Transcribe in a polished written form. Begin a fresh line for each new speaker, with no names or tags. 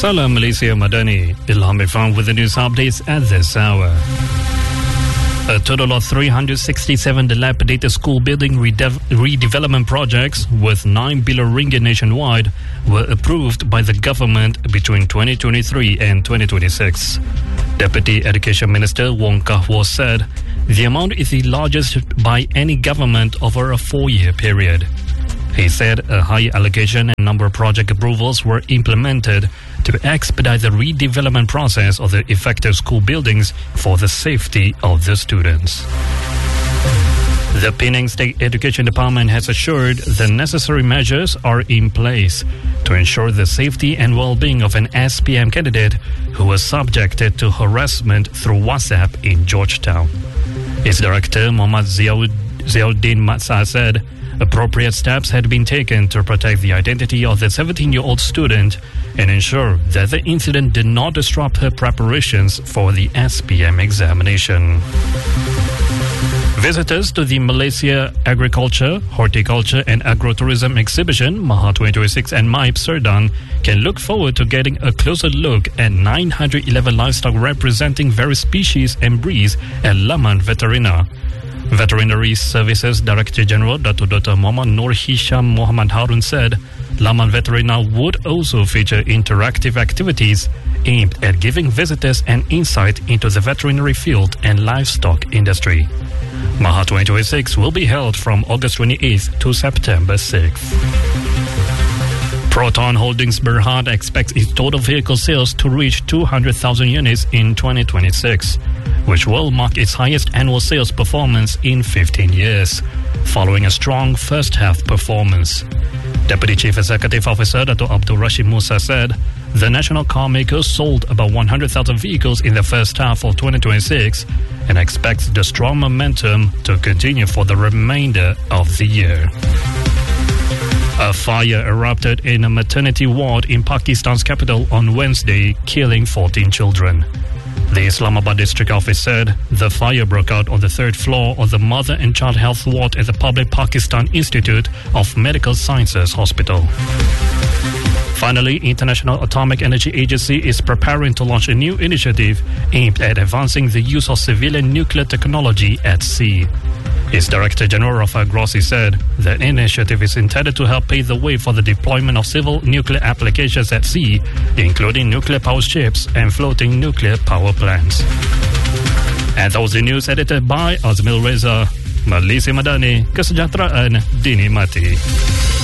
Salam Malaysia Madani, Ilham Irfan with the news updates at this hour. A total of 367 dilapidated school building redevelopment projects worth 9 billion ringgit nationwide were approved by the government between 2023 and 2026. Deputy Education Minister Wong Kah-Wah said the amount is the largest by any government over a 4-year period. He said a high allocation and number of project approvals were implemented to expedite the redevelopment process of the affected school buildings for the safety of the students. The Penang State Education Department has assured the necessary measures are in place to ensure the safety and well-being of an SPM candidate who was subjected to harassment through WhatsApp in Georgetown. Its director, Muhammad Ziauddin Matsa, said appropriate steps had been taken to protect the identity of the 17-year-old student and ensure that the incident did not disrupt her preparations for the SPM examination. Visitors to the Malaysia Agriculture, Horticulture and Agrotourism exhibition, Maha 2026 and MIPE Serdang, can look forward to getting a closer look at 911 livestock representing various species and breeds at Laman Veterina. Veterinary Services Director General Dr. Muhammad Nur Hisham Muhammad Harun said Laman Veterina would also feature interactive activities aimed at giving visitors an insight into the veterinary field and livestock industry. Maha 2026 will be held from August 28th to September 6th. Proton Holdings Berhad expects its total vehicle sales to reach 200,000 units in 2026, which will mark its highest annual sales performance in 15 years, following a strong first-half performance. Deputy Chief Executive Officer Dato' Abdul Rashid Musa said the national car maker sold about 100,000 vehicles in the first half of 2026 and expects the strong momentum to continue for the remainder of the year. A fire erupted in a maternity ward in Pakistan's capital on Wednesday, killing 14 children. The Islamabad District Office said the fire broke out on the third floor of the Mother and Child Health Ward at the Public Pakistan Institute of Medical Sciences Hospital. Finally, International Atomic Energy Agency is preparing to launch a new initiative aimed at advancing the use of civilian nuclear technology at sea. Its Director General Rafael Grossi said the initiative is intended to help pave the way for the deployment of civil nuclear applications at sea, including nuclear power ships and floating nuclear power plants. And that was the news edited by Azmil Reza. Malaysia Madani, kesejahteraan dinikmati.